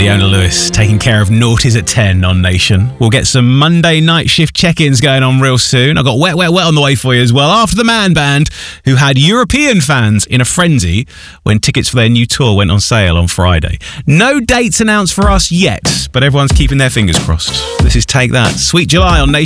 Leona Lewis taking care of Naughties at 10 on Nation. We'll get some Monday night shift check-ins going on real soon. I've got Wet, Wet, Wet on the way for you as well, after the Man Band, who had European fans in a frenzy when tickets for their new tour went on sale on Friday. No dates announced for us yet, but everyone's keeping their fingers crossed. This is Take That. Sweet July on Nation.